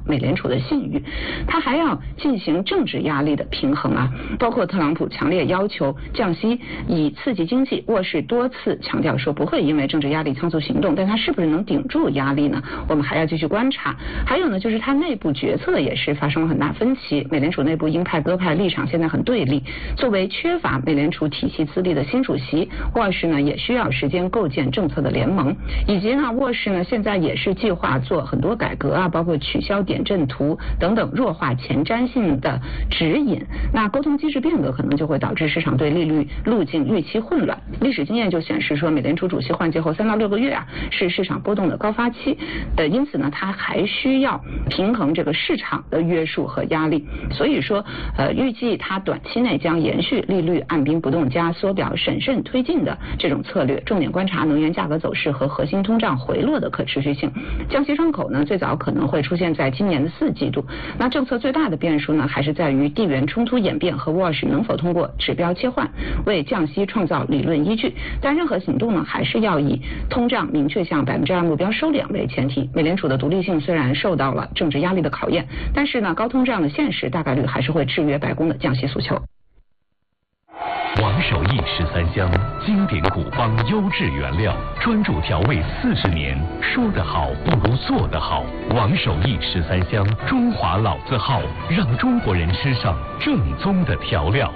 美联储的信誉。他还要进行政治压力的平衡啊，包括特朗普强烈要求降息以刺激经济，沃氏多次强调说不会因为政治压力仓促行动，但他是不是能顶住压力呢？我们还要继续观察。还有呢，就是他内部决策也是发生了很大分歧，美联储内部鹰派鸽派立场现在很对立。作为缺乏美联储体系资历的新主席，沃氏呢也需要时间构建政策的联盟，以及呢沃氏呢现在也是计划做很多改革啊，包括取消点阵图等等，弱化前瞻性的指引。那沟通机制变革可能就会导致市场对利率路径预期混乱。历史经验就显示说，美联储主席换届后3到6个月啊是市场波动的高发期，因此呢它还需要平衡这个市场的约束和压力。所以说预计它短期内将延续利率按兵不动加缩表审慎推进的这种策略，重点观察能源价格走势和核心通胀回落的可持续性。降息窗口呢最早可能会出现在今年的4季度。那政策最大的变数呢还是在于地缘冲突演变和沃氏能否通过指标切换为降息创造理论依据。但任何行动呢还是要以通胀明确向2%目标收敛为前提。美联储的独立性虽然受到了政治压力的考验，但是呢高通胀的现实大概率还是会制约白宫的降息诉求。 王守义13香，经典古方优质原料，专注调味40年。说得好不如做得好。王守义13香，中华老字号，让中国人吃上正宗的调料。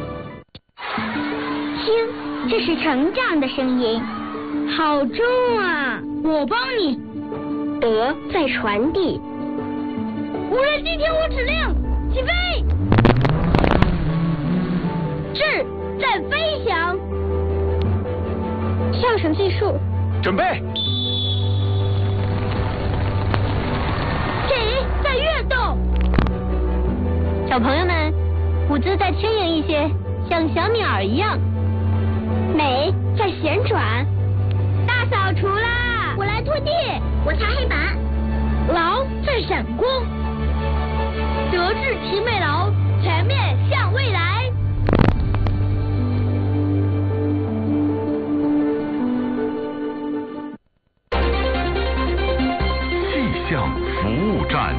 听，这是成长的声音，好重啊！我帮你。德在传递。无人机听我指令，起飞。智在飞翔。上升技术。 准备。 体在跃动。小朋友们，舞姿再轻盈一些，像小鸟一样。美在旋转。大扫除啦！我来拖地，我擦黑板。劳在闪光。德智体美劳，全面向未来。 气象服务站。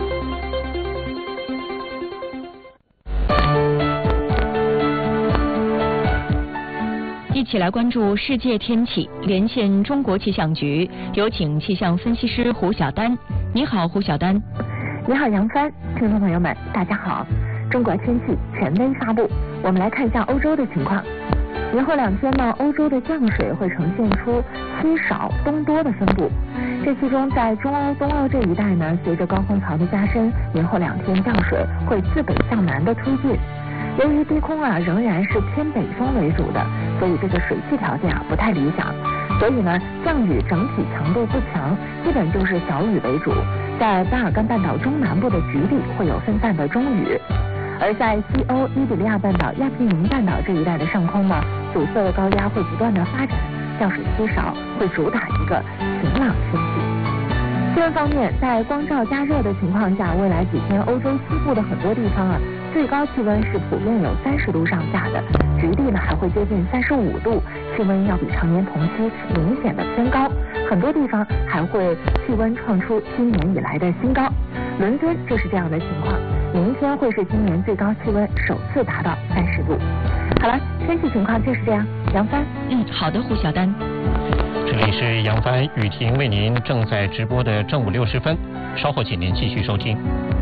一起来关注世界天气，连线中国气象局，有请气象分析师胡晓丹。你好，胡晓丹。 你好，杨帆，听众朋友们，大家好。中国天气权威发布，我们来看一下欧洲的情况。年后2天呢，欧洲的降水会呈现出西少东多的分布。这其中，在中欧、东欧这一带呢，随着高空槽的加深，年后2天降水会自北向南的推进。由于低空仍然是偏北风为主的，所以这个水汽条件不太理想。所以呢，降雨整体强度不强，基本就是小雨为主。在巴尔干半岛中南部的局地会有分散的中雨，而在西欧、伊比利亚半岛、亚平宁半岛这一带的上空呢，阻塞的高压会不断的发展，降水稀少，会主打一个晴朗天气。气温方面，在光照加热的情况下，未来几天欧洲西部的很多地方最高气温是普遍有30度上下的，局地呢还会接近35度，气温要比常年同期明显的偏高，很多地方还会气温创出今年以来的新高。伦敦就是这样的情况，明天会是今年最高气温首次达到30度。好了，天气情况就是这样。杨帆。 好的，胡晓丹。 这里是杨帆雨婷为您正在直播的正午60分，稍后请您继续收听。